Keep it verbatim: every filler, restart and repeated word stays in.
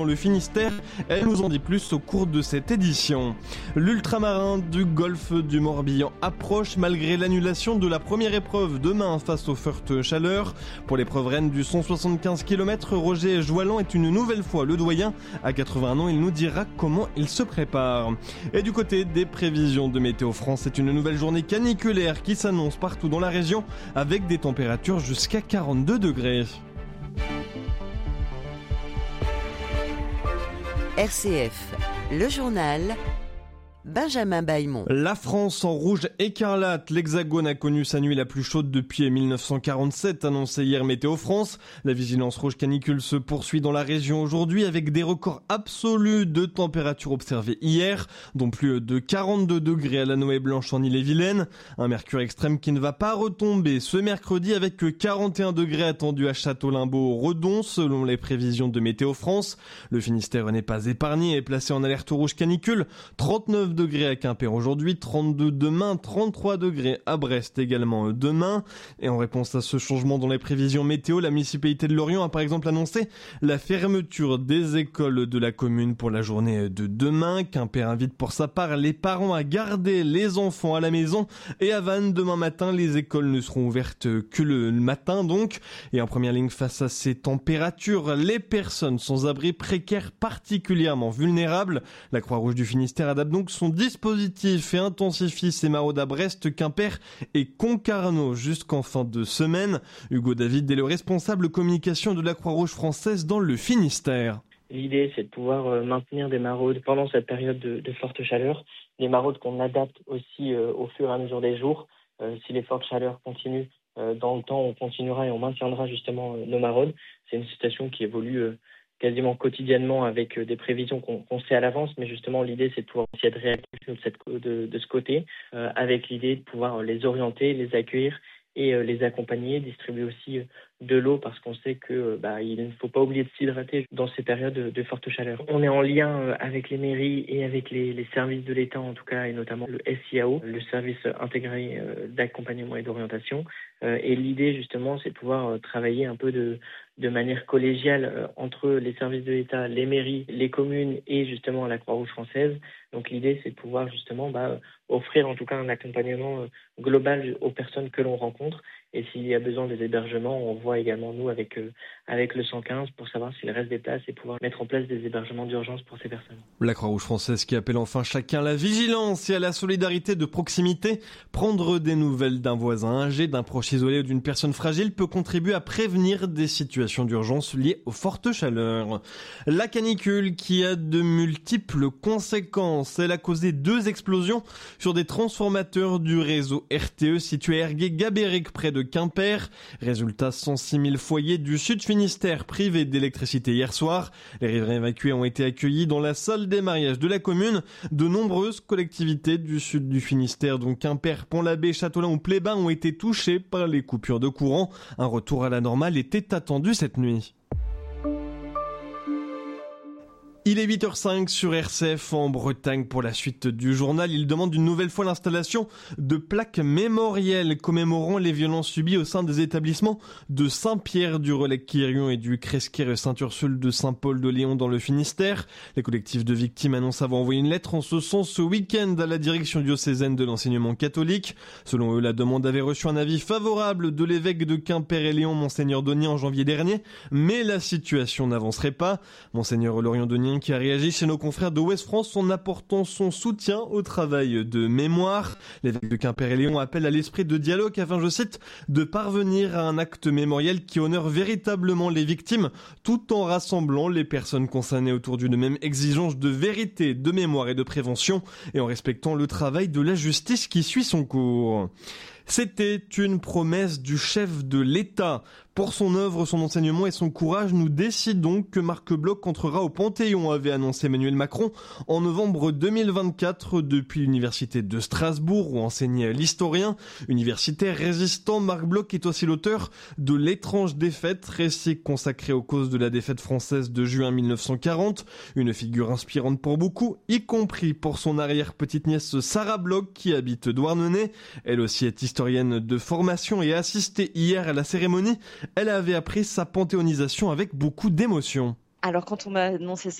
le Finistère. Elle nous en dit plus au cours de cette édition. L'ultramarin du golfe du Morbihan approche malgré l'annulation de la première épreuve demain face aux fortes chaleurs. Pour l'épreuve reine du cent soixante-quinze kilomètres, Roger Joalan est une nouvelle fois le doyen. À quatre-vingts ans, il nous dira comment il se prépare. Et du côté des prévisions de Météo France, c'est une nouvelle journée caniculaire qui s'annonce partout dans la région avec des températures jusqu'à quarante-deux degrés. R C F, le journal, Benjamin Bailmont. La France en rouge écarlate. L'Hexagone a connu sa nuit la plus chaude depuis dix-neuf cent quarante-sept, annoncé hier Météo France. La vigilance rouge canicule se poursuit dans la région aujourd'hui avec des records absolus de température observés hier, dont plus de quarante-deux degrés à la Noë-Blanche en Ille-et-Vilaine. Un mercure extrême qui ne va pas retomber ce mercredi avec quarante et un degrés attendus à Château-Limbaud-Redon selon les prévisions de Météo France. Le Finistère n'est pas épargné et placé en alerte rouge canicule. trente-neuf degrés à Quimper aujourd'hui, trente-deux demain, trente-trois degrés à Brest également demain. Et en réponse à ce changement dans les prévisions météo, la municipalité de Lorient a par exemple annoncé la fermeture des écoles de la commune pour la journée de demain. Quimper invite pour sa part les parents à garder les enfants à la maison. Et à Vannes, demain matin, les écoles ne seront ouvertes que le matin donc. Et en première ligne face à ces températures, les personnes sans abri précaires particulièrement vulnérables. La Croix-Rouge du Finistère adapte donc son dispositif et intensifie ses maraudes à Brest, Quimper et Concarneau jusqu'en fin de semaine. Hugo David est le responsable communication de la Croix-Rouge française dans le Finistère. L'idée, c'est de pouvoir maintenir des maraudes pendant cette période de, de forte chaleur, des maraudes qu'on adapte aussi euh, au fur et à mesure des jours. Euh, si les fortes chaleurs continuent euh, dans le temps, on continuera et on maintiendra justement euh, nos maraudes. C'est une situation qui évolue euh, quasiment quotidiennement avec des prévisions qu'on, qu'on sait à l'avance, mais justement l'idée c'est de pouvoir aussi être réactif de, cette, de, de ce côté, euh, avec l'idée de pouvoir les orienter, les accueillir et euh, les accompagner, distribuer aussi euh, de l'eau parce qu'on sait que bah, il ne faut pas oublier de s'hydrater dans ces périodes de, de forte chaleur. On est en lien euh, avec les mairies et avec les, les services de l'État en tout cas, et notamment le S I A O, le service intégré euh, d'accompagnement et d'orientation. Euh, et l'idée justement c'est de pouvoir euh, travailler un peu de de manière collégiale euh, entre les services de l'État, les mairies, les communes et justement la Croix-Rouge française. Donc l'idée c'est de pouvoir justement bah, offrir en tout cas un accompagnement euh, global aux personnes que l'on rencontre. Et s'il y a besoin des hébergements, on voit également nous avec euh, avec le cent quinze pour savoir s'il reste des places et pouvoir mettre en place des hébergements d'urgence pour ces personnes. La Croix-Rouge française qui appelle enfin chacun à la vigilance et à la solidarité de proximité. Prendre des nouvelles d'un voisin âgé, d'un proche isolé ou d'une personne fragile peut contribuer à prévenir des situations d'urgence liées aux fortes chaleurs. La canicule qui a de multiples conséquences. Elle a causé deux explosions sur des transformateurs du réseau R T E situé à Ergué-Gabéric près de Quimper. Résultat, cent six mille foyers du Sud Finistère privés d'électricité hier soir. Les riverains évacués ont été accueillis dans la salle des mariages de la commune. De nombreuses collectivités du Sud du Finistère, dont Quimper, Pont-l'Abbé, Châteaulin ou Plébain, ont été touchées par les coupures de courant. Un retour à la normale était attendu cette nuit. Il est huit heures cinq sur R C F en Bretagne pour la suite du journal. Il demande une nouvelle fois l'installation de plaques mémorielles commémorant les violences subies au sein des établissements de Saint-Pierre du Relecq-Quirion et du Cresquer Saint-Ursule de Saint-Paul-de-Léon dans le Finistère. Les collectifs de victimes annoncent avoir envoyé une lettre en ce sens ce week-end à la direction diocésaine de l'enseignement catholique. Selon eux, la demande avait reçu un avis favorable de l'évêque de Quimper et Léon, Monseigneur Donnier, en janvier dernier, mais la situation n'avancerait pas. Monseigneur Lorient Donnier qui a réagi chez nos confrères de Ouest France en apportant son soutien au travail de mémoire. L'évêque de Quimper et Léon appelle à l'esprit de dialogue afin, je cite, de parvenir à un acte mémoriel qui honore véritablement les victimes tout en rassemblant les personnes concernées autour d'une même exigence de vérité, de mémoire et de prévention et en respectant le travail de la justice qui suit son cours. C'était une promesse du chef de l'État. Pour son œuvre, son enseignement et son courage, nous décidons que Marc Bloch entrera au Panthéon, avait annoncé Emmanuel Macron en novembre deux mille vingt-quatre depuis l'université de Strasbourg où enseignait l'historien. Universitaire résistant, Marc Bloch est aussi l'auteur de L'étrange défaite, récit consacré aux causes de la défaite française de juin mille neuf cent quarante. Une figure inspirante pour beaucoup, y compris pour son arrière-petite-nièce Sarah Bloch qui habite Douarnenez. Elle aussi est historienne de formation et a assisté hier à la cérémonie. Elle avait appris sa panthéonisation avec beaucoup d'émotion. Alors quand on m'a annoncé